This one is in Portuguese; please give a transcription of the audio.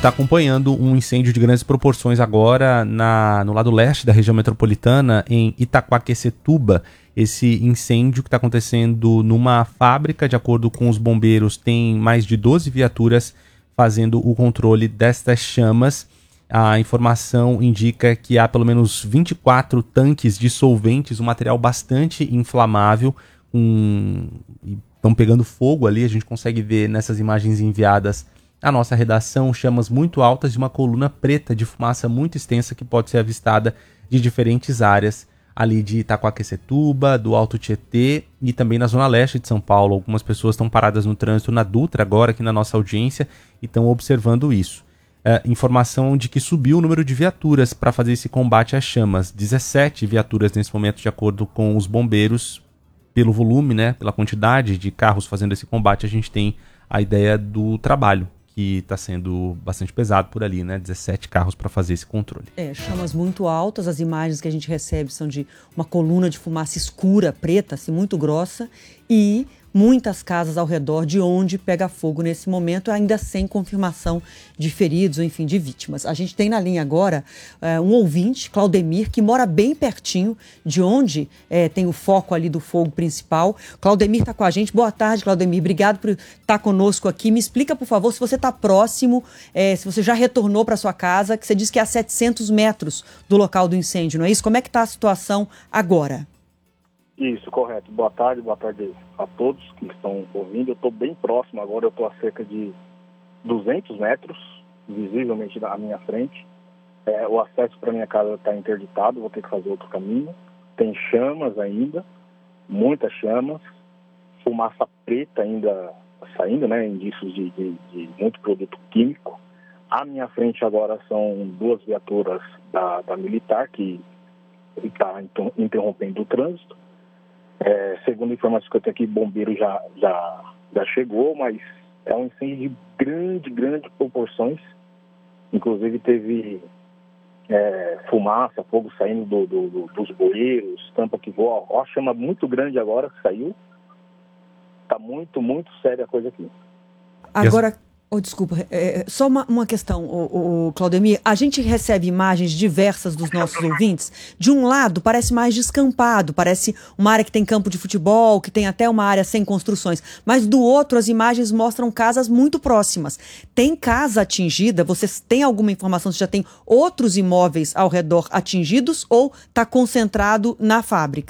está acompanhando um incêndio de grandes proporções agora no lado leste da região metropolitana, em Itaquaquecetuba. Esse incêndio que está acontecendo numa fábrica, de acordo com os bombeiros, tem mais de 12 viaturas fazendo o controle destas chamas. A informação indica que há pelo menos 24 tanques de solventes, um material bastante inflamável, estão pegando fogo ali. A gente consegue ver nessas imagens enviadas à nossa redação chamas muito altas de uma coluna preta de fumaça muito extensa que pode ser avistada de diferentes áreas ali de Itaquaquecetuba, do Alto Tietê e também na zona leste de São Paulo. Algumas pessoas estão paradas no trânsito na Dutra agora, aqui na nossa audiência, e estão observando isso. Informação de que subiu o número de viaturas para fazer esse combate às chamas. 17 viaturas nesse momento, de acordo com os bombeiros. Pelo volume, né, pela quantidade de carros fazendo esse combate, a gente tem a ideia do trabalho, que está sendo bastante pesado por ali, né? 17 carros para fazer esse controle. Chamas muito altas, as imagens que a gente recebe são de uma coluna de fumaça escura, preta, assim, muito grossa, e muitas casas ao redor de onde pega fogo nesse momento, ainda sem confirmação de feridos, ou enfim, de vítimas. A gente tem na linha agora um ouvinte, Claudemir, que mora bem pertinho de onde tem o foco ali do fogo principal. Claudemir está com a gente. Boa tarde, Claudemir. Obrigado por estar conosco aqui. Me explica, por favor, se você está próximo, se você já retornou para sua casa, que você disse que é a 700 metros do local do incêndio, não é isso? Como é que está a situação agora? Isso, correto. Boa tarde a todos que estão ouvindo. Eu estou bem próximo agora, eu estou a cerca de 200 metros, visivelmente à minha frente. O acesso para minha casa está interditado, vou ter que fazer outro caminho. Tem chamas ainda, muitas chamas, fumaça preta ainda saindo, né, indícios de muito produto químico. À minha frente agora são 2 viaturas da militar que está interrompendo o trânsito. Segundo a informação que eu tenho aqui, bombeiro já chegou, mas é um incêndio de grande proporções. Inclusive teve fumaça, fogo saindo dos bueiros, tampa que voa. Ó, chama muito grande agora que saiu. Tá muito, muito séria a coisa aqui. Agora, desculpa, só uma questão, Claudemir. A gente recebe imagens diversas dos nossos ouvintes. De um lado, parece mais descampado, parece uma área que tem campo de futebol, que tem até uma área sem construções. Mas do outro, as imagens mostram casas muito próximas. Tem casa atingida? Vocês têm alguma informação se já tem outros imóveis ao redor atingidos ou está concentrado na fábrica?